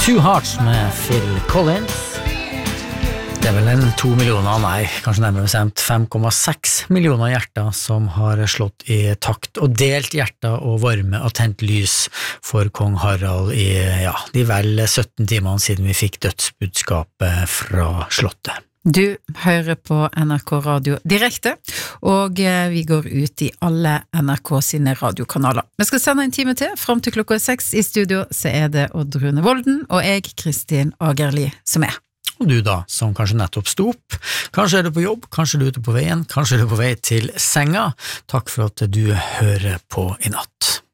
Two Hearts med Phil Collins. Det vel en 2 millioner, nei, kanskje nærmere bestemt 5,6 millioner hjerter som har slått i takt og delt hjerter og varme og tent lys for kong Harald i, de vel 17 timene siden vi fikk dødsbudskapet fra slottet. Du hører på NRK Radio direkte, og vi går ut i alle NRK sine radiokanaler. Vi skal sende en time til, frem til klokka 6 i studio, så det Odd Rune Volden og jeg, Kristin Agerli, som Og du da, som kanskje nettopp sto opp, kanskje du på jobb, kanskje du ute på veien, kanskje du på vei til senga. Takk for at du hører på i natt.